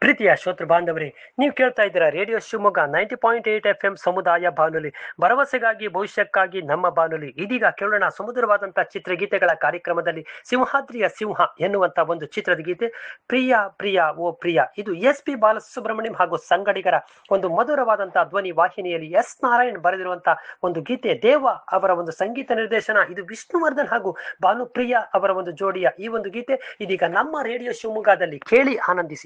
ಪ್ರೀತಿಯ ಶ್ರೋತೃ ಬಾಂಧವರೇ, ನೀವು ಕೇಳ್ತಾ ಇದ್ದೀರಾ ರೇಡಿಯೋ ಶಿವಮೊಗ್ಗ 90.8 FM ಸಮುದಾಯ ಬಾನುಲಿ, ಭರವಸೆಗಾಗಿ ಭವಿಷ್ಯಕ್ಕಾಗಿ ನಮ್ಮ ಬಾನುಲಿ. ಇದೀಗ ಕೇಳೋಣ ಸುಮಧುರವಾದಂತಹ ಚಿತ್ರಗೀತೆಗಳ ಕಾರ್ಯಕ್ರಮದಲ್ಲಿ ಸಿಂಹಾದ್ರಿಯ ಸಿಂಹ ಎನ್ನುವಂತ ಒಂದು ಚಿತ್ರದ ಗೀತೆ. ಪ್ರಿಯ ಪ್ರಿಯ ಓ ಪ್ರಿಯ, ಇದು SP ಬಾಲಸುಬ್ರಹ್ಮಣ್ಯಂ ಹಾಗೂ ಸಂಗಡಿಗರ ಒಂದು ಮಧುರವಾದಂತಹ ಧ್ವನಿ ವಾಹಿನಿಯಲ್ಲಿ ನಾರಾಯಣ್ ಬರೆದಿರುವಂತಹ ಒಂದು ಗೀತೆ. ದೇವ ಅವರ ಒಂದು ಸಂಗೀತ ನಿರ್ದೇಶನ, ಇದು ವಿಷ್ಣುವರ್ಧನ್ ಹಾಗೂ ಭಾನುಪ್ರಿಯ ಅವರ ಒಂದು ಜೋಡಿಯ ಈ ಒಂದು ಗೀತೆ ಇದೀಗ ನಮ್ಮ ರೇಡಿಯೋ ಶಿವಮೊಗ್ಗದಲ್ಲಿ ಕೇಳಿ ಆನಂದಿಸಿ.